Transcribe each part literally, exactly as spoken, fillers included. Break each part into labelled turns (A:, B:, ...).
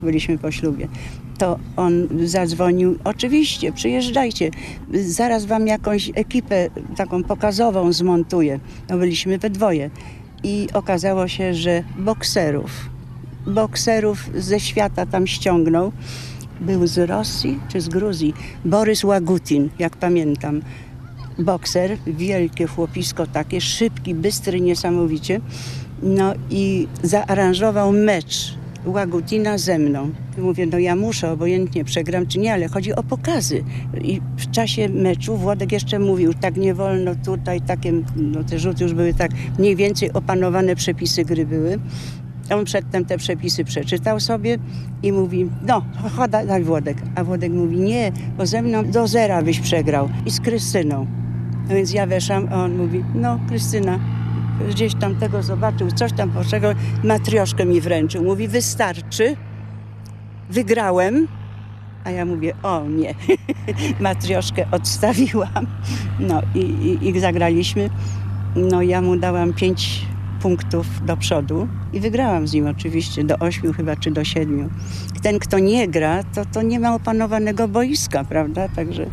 A: Byliśmy po ślubie. To on zadzwonił, oczywiście, przyjeżdżajcie, zaraz wam jakąś ekipę taką pokazową zmontuję. No byliśmy we dwoje i okazało się, że bokserów, bokserów ze świata tam ściągnął. Był z Rosji czy z Gruzji, Borys Łagutin, jak pamiętam. Bokser, wielkie chłopisko takie, szybki, bystry niesamowicie. No i zaaranżował mecz Łagutina ze mną. Mówię, no ja muszę, obojętnie przegram czy nie, ale chodzi o pokazy. I w czasie meczu Włodek jeszcze mówił, tak nie wolno tutaj, takie, no te rzuty już były tak mniej więcej opanowane, przepisy gry były. On przedtem te przepisy przeczytał sobie i mówi, no, chodź, daj Włodek. A Włodek mówi, nie, bo ze mną do zera byś przegrał i z Krystyną. No więc ja weszłam, a on mówi, no Krystyna, gdzieś tam tego zobaczył, coś tam poszczególnego, matrioszkę mi wręczył. Mówi, wystarczy, wygrałem. A ja mówię, o nie, matrioszkę odstawiłam. No i, i, i zagraliśmy. No ja mu dałam pięć punktów do przodu i wygrałam z nim oczywiście, do ośmiu chyba, czy do siedmiu. Ten, kto nie gra, to, to nie ma opanowanego boiska, prawda? Także...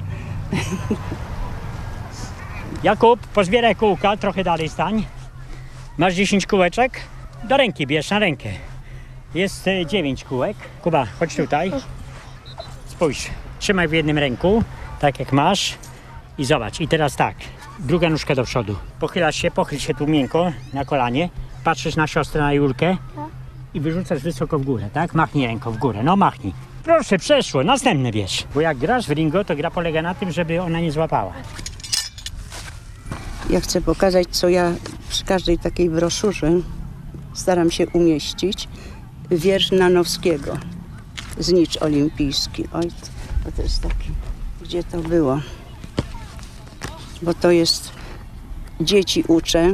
B: Jakub, pozbieraj kółka, trochę dalej stań. Masz dziesięć kółeczek? Do ręki bierz, na rękę. Jest dziewięć kółek. Kuba, chodź tutaj. Spójrz, trzymaj w jednym ręku, tak jak masz. I zobacz, i teraz tak, druga nóżka do przodu. Pochylasz się, pochyl się tu miękko, na kolanie. Patrzysz na siostrę, na Julkę i wyrzucasz wysoko w górę, tak? Machnij ręką w górę, no machnij. Proszę, przeszło, następny bierz. Bo jak grasz w ringo, to gra polega na tym, żeby ona nie złapała.
A: Ja chcę pokazać, co ja przy każdej takiej broszurze staram się umieścić. Wiersz Nanowskiego, Znicz olimpijski. Oj, to, to jest taki, gdzie to było? Bo to jest, dzieci uczę.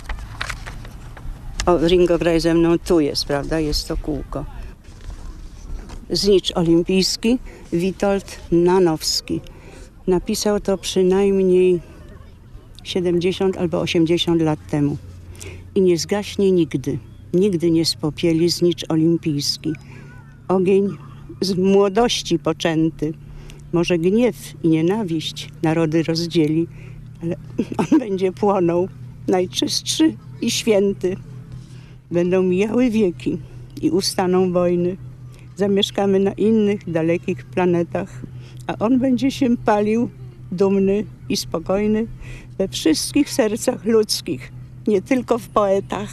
A: O, Ringo, graj ze mną, tu jest, prawda? Jest to kółko. Znicz olimpijski, Witold Nanowski. Napisał to przynajmniej siedemdziesiąt albo osiemdziesiąt lat temu. I nie zgaśnie nigdy, nigdy nie spopieli znicz olimpijski. Ogień z młodości poczęty. Może gniew i nienawiść narody rozdzieli, ale on będzie płonął, najczystszy i święty. Będą mijały wieki i ustaną wojny. Zamieszkamy na innych, dalekich planetach, a on będzie się palił, dumny i spokojny, we wszystkich sercach ludzkich, nie tylko w poetach.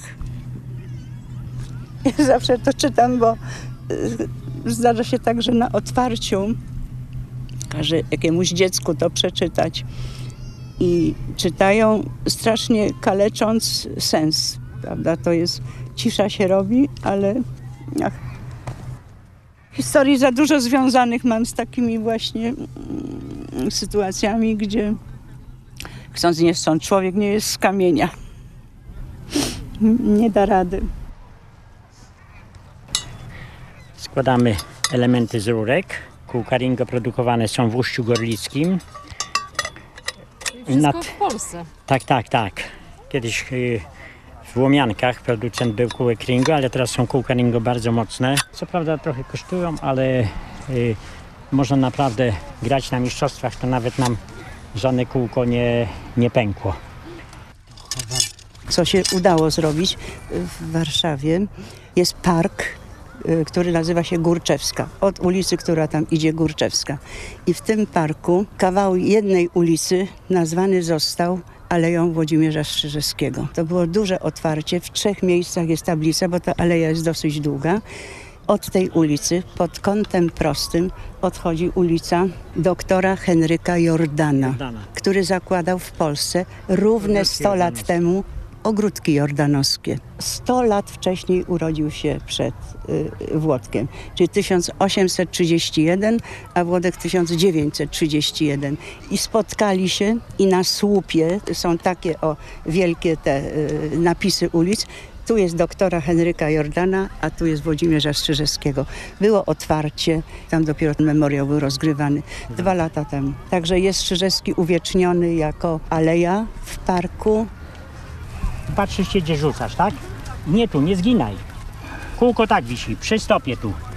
A: Ja zawsze to czytam, bo y, zdarza się tak, że na otwarciu każe jakiemuś dziecku to przeczytać i czytają strasznie kalecząc sens, prawda? To jest, cisza się robi, ale ach, historii za dużo związanych mam z takimi właśnie mm, sytuacjami, gdzie chcąc nie chcąc, człowiek nie jest z kamienia. Nie da rady.
B: Składamy elementy z rurek. Kółka ringo produkowane są w Uściu Gorlickim.
C: Wszystko
B: Nad...
C: w Polsce.
B: Tak, tak, tak. Kiedyś y, w Łomiankach producent był kółek ringo, ale teraz są kółka ringo bardzo mocne. Co prawda trochę kosztują, ale y, można naprawdę grać na mistrzostwach, to nawet nam żadne kółko nie, nie pękło.
A: Co się udało zrobić w Warszawie, jest park, który nazywa się Górczewska. Od ulicy, która tam idzie, Górczewska. I w tym parku kawał jednej ulicy nazwany został Aleją Włodzimierza Strzyżewskiego. To było duże otwarcie. W trzech miejscach jest tablica, bo ta aleja jest dosyć długa. Od tej ulicy, pod kątem prostym, odchodzi ulica doktora Henryka Jordana,
B: Jordana.
A: który zakładał w Polsce równe sto lat temu ogródki jordanowskie. sto lat wcześniej urodził się przed y, Włodkiem, czyli tysiąc osiemset trzydziesty jeden, a Włodek tysiąc dziewięćset trzydziesty jeden. I spotkali się i na słupie są takie o wielkie te y, napisy ulic. Tu jest doktora Henryka Jordana, a tu jest Włodzimierza Strzyżewskiego. Było otwarcie, tam dopiero ten memoriał był rozgrywany dwa lata temu. Także jest Strzyżewski uwieczniony jako aleja w parku.
B: Patrzysz się, gdzie rzucasz, tak? Nie tu, nie zginaj. Kółko tak wisi, przy stopie tu.